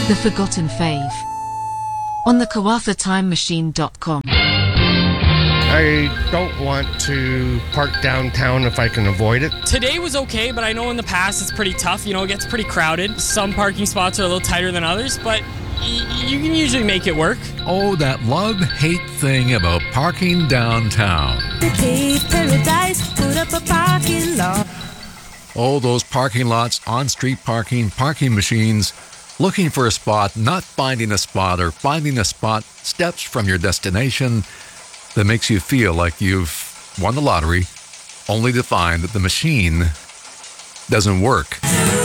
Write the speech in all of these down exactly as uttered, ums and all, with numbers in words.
The Forgotten Fave on the Kawartha Time Machine dot com. I don't want to park downtown if I can avoid it. Today was okay, but I know in the past it's pretty tough. You know, it gets pretty crowded. Some parking spots are a little tighter than others, but y- you can usually make it work. Oh, that love-hate thing about parking downtown. The cave paradise, put up a parking lot. Oh, those parking lots, on-street parking, parking machines, looking for a spot, not finding a spot, or finding a spot steps from your destination that makes you feel like you've won the lottery, only to find that the machine doesn't work.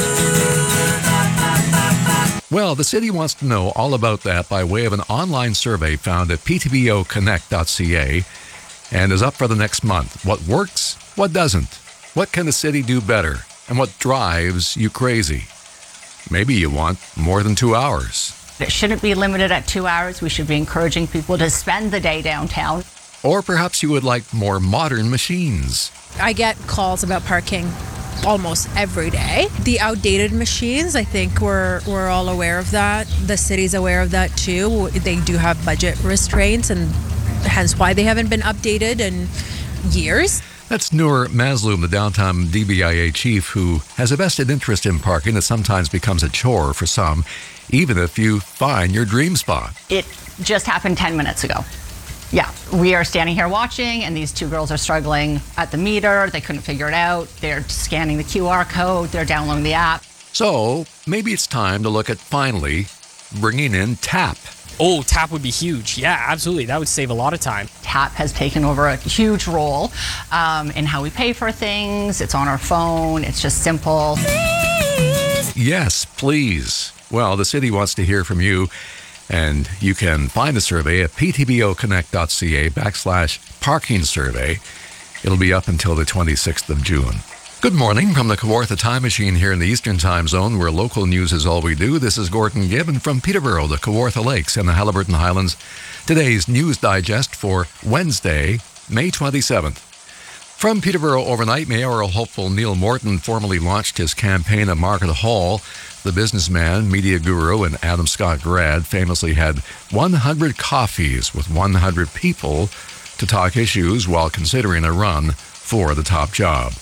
Well, the city wants to know all about that by way of an online survey found at p t b o connect dot c a and is up for the next month. What works? What doesn't? What can the city do better? And what drives you crazy? Maybe you want more than two hours. It shouldn't be limited at two hours. We should be encouraging people to spend the day downtown. Or perhaps you would like more modern machines. I get calls about parking almost every day. The outdated machines, I think we're we're all aware of that. The city's aware of that too. They do have budget restraints, and hence why they haven't been updated in years. That's Noor Mazloum, the downtown D B I A chief, who has a vested interest in parking that sometimes becomes a chore for some, even if you find your dream spot. It just happened ten minutes ago. Yeah, we are standing here watching, and these two girls are struggling at the meter. They couldn't figure it out. They're scanning the Q R code. They're downloading the app. So maybe it's time to look at finally bringing in TAP. Oh, TAP would be huge. Yeah, absolutely. That would save a lot of time. TAP has taken over a huge role um, in how we pay for things. It's on our phone. It's just simple. Yes, please. Well, the city wants to hear from you, and you can find the survey at p t b o connect dot c a backslash parking survey. It'll be up until the twenty-sixth of June. Good morning from the Kawartha Time Machine here in the Eastern Time Zone, where local news is all we do. This is Gordon Gibbon from Peterborough, the Kawartha Lakes, and the Haliburton Highlands. Today's News Digest for Wednesday, May twenty-seventh. From Peterborough overnight, mayoral hopeful Neil Morton formally launched his campaign at Market Hall. The businessman, media guru, and Adam Scott grad famously had one hundred coffees with one hundred people to talk issues while considering a run for the top job.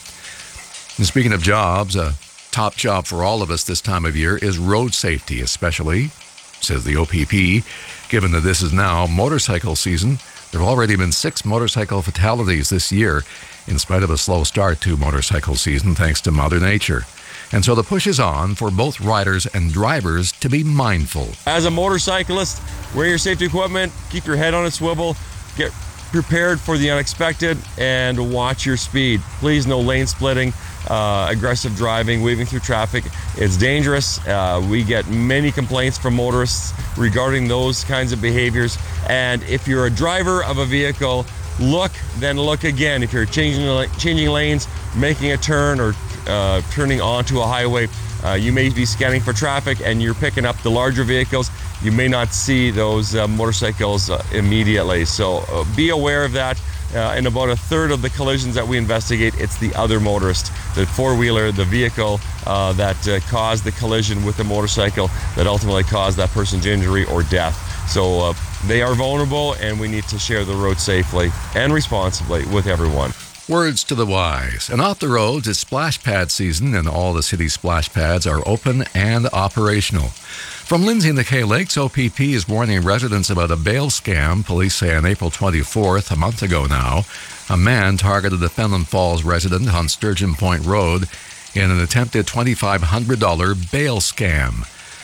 And speaking of jobs, a top job for all of us this time of year is road safety, especially, says the O P P. Given that this is now motorcycle season, there have already been six motorcycle fatalities this year, in spite of a slow start to motorcycle season thanks to Mother Nature. And so the push is on for both riders and drivers to be mindful. As a motorcyclist, wear your safety equipment, keep your head on a swivel, get prepared for the unexpected, and watch your speed. Please, no lane splitting, uh, aggressive driving, weaving through traffic. It's dangerous. Uh, we get many complaints from motorists regarding those kinds of behaviors. And if you're a driver of a vehicle, look, then look again. If you're changing changing lanes, making a turn, or uh, turning onto a highway, uh, you may be scanning for traffic and you're picking up the larger vehicles. You may not see those uh, motorcycles uh, immediately. So uh, be aware of that. Uh, in about a third of the collisions that we investigate, it's the other motorist, the four-wheeler, the vehicle uh, that uh, caused the collision with the motorcycle that ultimately caused that person's injury or death. So uh, they are vulnerable, and we need to share the road safely and responsibly with everyone. Words to the wise. And off the roads, it's splash pad season, and all the city's splash pads are open and operational. From Lindsay and the Kay Lakes, O P P is warning residents about a bail scam. Police say on April twenty-fourth, a month ago now, a man targeted a Fenelon Falls resident on Sturgeon Point Road in an attempted twenty-five hundred dollars bail scam.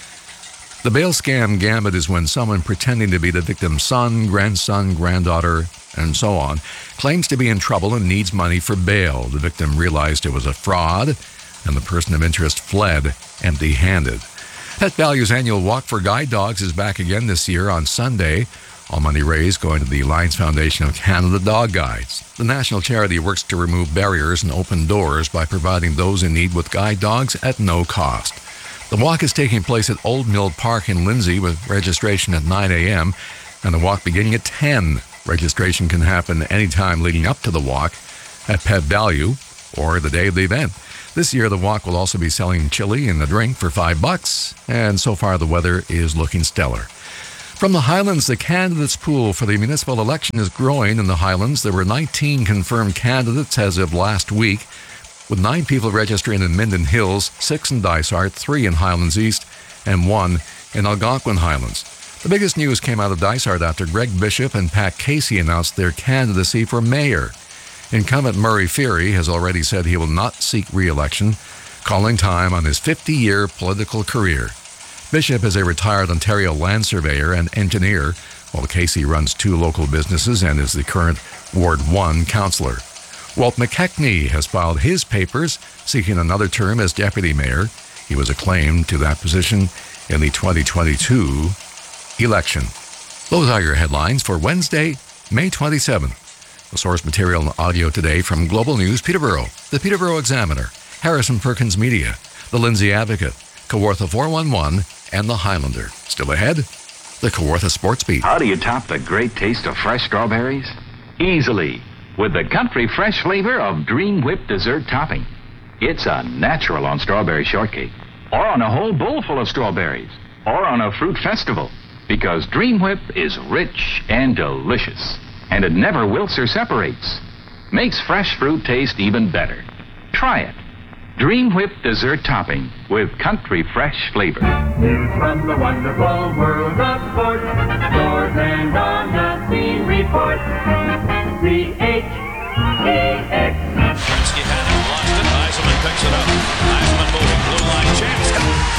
The bail scam gambit is when someone pretending to be the victim's son, grandson, granddaughter, and so on, claims to be in trouble and needs money for bail. The victim realized it was a fraud, and the person of interest fled empty-handed. Pet Value's annual Walk for Guide Dogs is back again this year on Sunday. All money raised going to the Lions Foundation of Canada Dog Guides. The national charity works to remove barriers and open doors by providing those in need with guide dogs at no cost. The walk is taking place at Old Mill Park in Lindsay with registration at nine a.m. and the walk beginning at ten. Registration can happen anytime leading up to the walk at Pet Value or the day of the event. This year, the walk will also be selling chili and a drink for five bucks, and so far the weather is looking stellar. From the Highlands, the candidates pool for the municipal election is growing in the Highlands. There were nineteen confirmed candidates as of last week, with nine people registering in Minden Hills, six in Dysart, three in Highlands East, and one in Algonquin Highlands. The biggest news came out of Dysart after Greg Bishop and Pat Casey announced their candidacy for mayor. Incumbent Murray Feary has already said he will not seek re-election, calling time on his fifty-year political career. Bishop is a retired Ontario land surveyor and engineer, while Casey runs two local businesses and is the current Ward one councillor. Walt McKechnie has filed his papers seeking another term as deputy mayor. He was acclaimed to that position in the twenty twenty-two election. Those are your headlines for Wednesday, May twenty-seventh. The source material and audio today from Global News Peterborough, the Peterborough Examiner, Harrison Perkins Media, the Lindsay Advocate, Kawartha four one one, and the Highlander. Still ahead, the Kawartha Sports Beat. How do you top the great taste of fresh strawberries? Easily, with the country fresh flavor of Dream Whip dessert topping. It's a natural on strawberry shortcake, or on a whole bowl full of strawberries, or on a fruit festival, because Dream Whip is rich and delicious, and it never wilts or separates. Makes fresh fruit taste even better. Try it. Dream Whip dessert topping with country fresh flavor. News from the wonderful world of sport. Scores and on the scene report. C H A X. Gretzky had it, lost it. Eisenman picks it up. Eisenman moving. Blue line chance.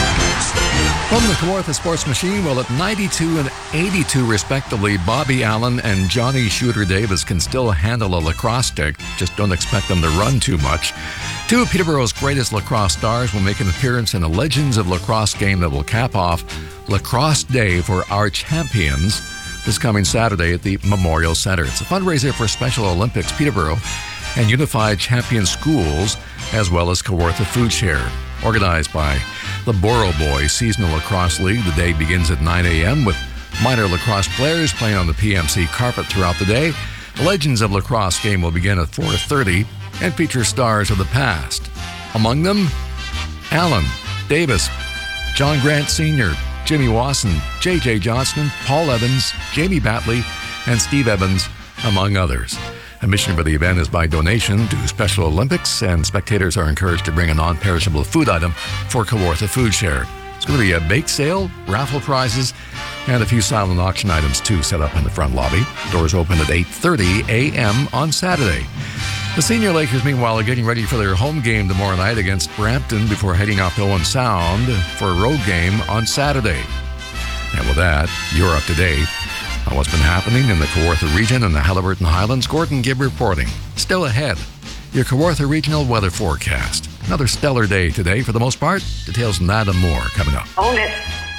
From the Kawartha Sports Machine, well, at ninety-two and eighty-two respectively, Bobby Allen and Johnny Shooter Davis can still handle a lacrosse stick. Just don't expect them to run too much. Two of Peterborough's greatest lacrosse stars will make an appearance in a Legends of Lacrosse game that will cap off Lacrosse Day for our champions this coming Saturday at the Memorial Centre. It's a fundraiser for Special Olympics Peterborough and Unified Champion Schools, as well as Kawartha Food Share. Organized by the Borough Boys Seasonal Lacrosse League, the day begins at nine a.m. with minor lacrosse players playing on the P M C carpet throughout the day. The Legends of Lacrosse game will begin at four thirty and feature stars of the past. Among them, Allen, Davis, John Grant Senior, Jimmy Wasson, J J Johnston, Paul Evans, Jamie Batley, and Steve Evans, among others. Admission for the event is by donation to Special Olympics, and spectators are encouraged to bring a non-perishable food item for Kawartha Food Share. It's going to be a bake sale, raffle prizes, and a few silent auction items too set up in the front lobby. Doors open at eight thirty a.m. on Saturday. The Senior Lakers, meanwhile, are getting ready for their home game tomorrow night against Brampton before heading off to Owen Sound for a road game on Saturday. And with that, you're up to date on what's been happening in the Kawartha region and the Haliburton Highlands. Gordon Gibb reporting. Still ahead, your Kawartha regional weather forecast. Another stellar day today for the most part. Details on that and more coming up. Hold it.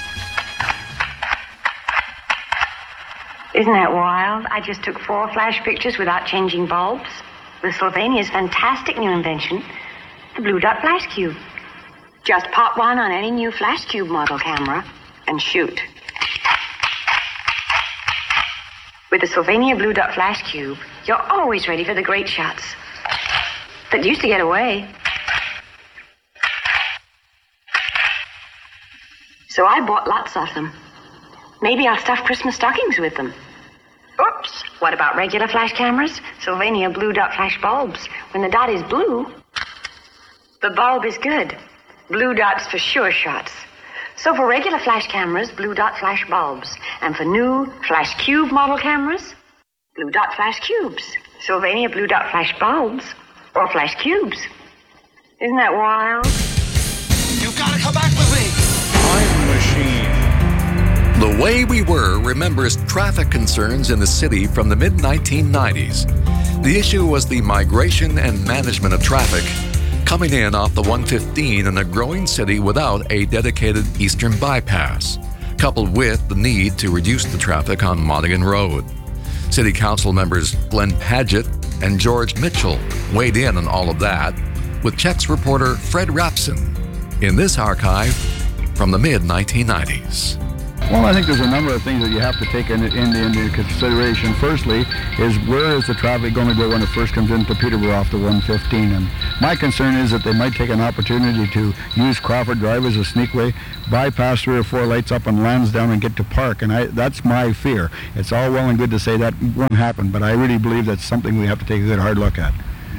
Isn't that wild? I just took four flash pictures without changing bulbs with Sylvania's fantastic new invention, the Blue Dot Flash Cube. Just pop one on any new Flash Cube model camera and shoot. With the Sylvania Blue Dot Flash Cube, you're always ready for the great shots that used to get away. So I bought lots of them. Maybe I'll stuff Christmas stockings with them. Oops, what about regular flash cameras? Sylvania Blue Dot Flash bulbs. When the dot is blue, the bulb is good. Blue dots for sure shots. So for regular flash cameras, Blue Dot Flash bulbs. And for new Flash Cube model cameras, Blue Dot Flash Cubes. Sylvania Blue Dot Flash bulbs or Flash Cubes. Isn't that wild? You've got to come back with me. Time Machine. The Way We Were remembers traffic concerns in the city from the mid nineteen nineties. The issue was the migration and management of traffic coming in off the one fifteen in a growing city without a dedicated eastern bypass, coupled with the need to reduce the traffic on Monaghan Road. City Council members Glenn Padgett and George Mitchell weighed in on all of that, with Czech's reporter Fred Rapson in this archive from the mid nineteen nineties. Well, I think there's a number of things that you have to take into, into, into consideration. Firstly, is where is the traffic going to go when it first comes into Peterborough off the one fifteen? And my concern is that they might take an opportunity to use Crawford Drive as a sneakway, bypass three or four lights up on Lansdowne and get to Park. And I, that's my fear. It's all well and good to say that won't happen, but I really believe that's something we have to take a good hard look at.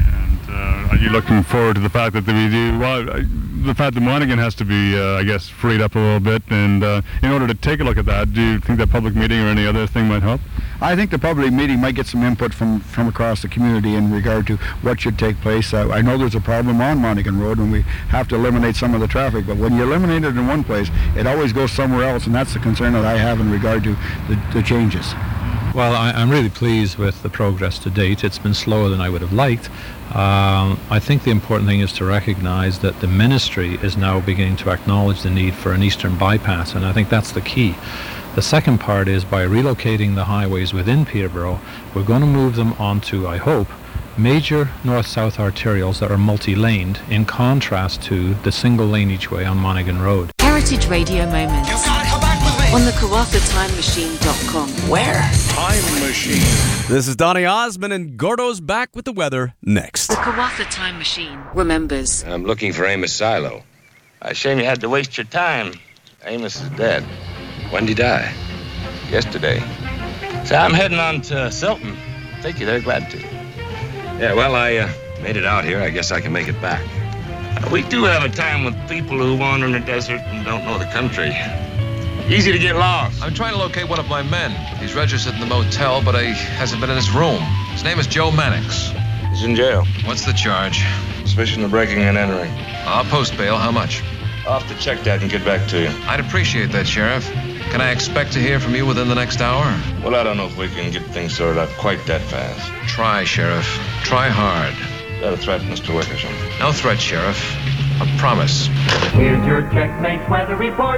Uh, are you looking forward to the fact that we do, well, uh, the fact that Monaghan has to be, uh, I guess, freed up a little bit, and uh, in order to take a look at that, do you think that public meeting or any other thing might help? I think the public meeting might get some input from, from across the community in regard to what should take place. Uh, I know there's a problem on Monaghan Road when we have to eliminate some of the traffic, but when you eliminate it in one place, it always goes somewhere else, and that's the concern that I have in regard to the, the changes. Well, I, I'm really pleased with the progress to date. It's been slower than I would have liked. Um, I think the important thing is to recognize that the ministry is now beginning to acknowledge the need for an eastern bypass, and I think that's the key. The second part is by relocating the highways within Peterborough, we're going to move them onto, I hope, major north-south arterials that are multi-laned, in contrast to the single lane each way on Monaghan Road. Heritage Radio Moments. You've got to come back with me. On the Kawartha Time Machine dot com. Where? Time Machine. This is Donny Osmond, and Gordo's back with the weather next. The Kawartha Time Machine remembers. I'm looking for Amos Silo. Uh, shame you had to waste your time. Amos is dead. When did he die? Yesterday. So I'm heading on to Silton. Take you there, glad to. Yeah, well, I uh, made it out here. I guess I can make it back. Uh, we do have a time with people who wander in the desert and don't know the country. Easy to get lost. I'm trying to locate one of my men. He's registered in the motel, but he hasn't been in his room. His name is Joe Mannix. He's in jail. What's the charge? Suspicion of breaking and entering. I'll post bail. How much? I'll have to check that and get back to you. I'd appreciate that, Sheriff. Can I expect to hear from you within the next hour? Well, I don't know if we can get things sorted out quite that fast. Try, Sheriff. Try hard. Is that a threat, Mister Wickersham? No threat, Sheriff. A promise. Here's your checkmate weather report.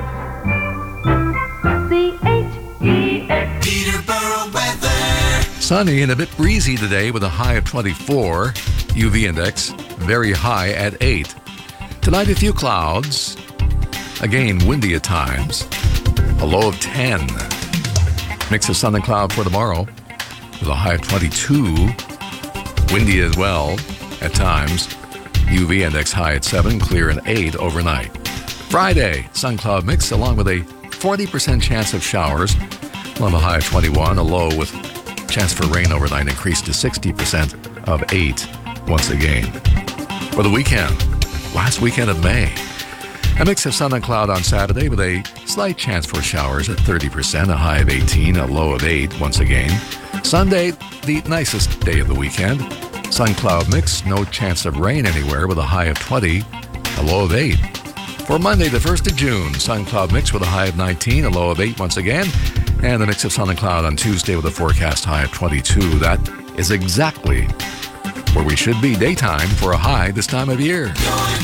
C H E X Peterborough weather. Sunny and a bit breezy today with a high of twenty-four. U V index very high at eight. Tonight a few clouds. Again, windy at times. A low of ten. Mix of sun and cloud for tomorrow with a high of twenty-two. Windy as well at times. U V index high at seven, clear at eight overnight. Friday, sun cloud mix along with a forty percent chance of showers. We'll have a high of twenty-one, a low with chance for rain overnight increased to sixty percent of eight once again. For the weekend, last weekend of May, a mix of sun and cloud on Saturday with a slight chance for showers at thirty percent, a high of eighteen, a low of eight once again. Sunday, the nicest day of the weekend. Sun cloud mix, no chance of rain anywhere with a high of twenty, a low of eight. For Monday, the first of June, sun cloud mix with a high of nineteen, a low of eight once again. And the mix of sun and cloud on Tuesday with a forecast high of twenty-two. That is exactly where we should be daytime for a high this time of year.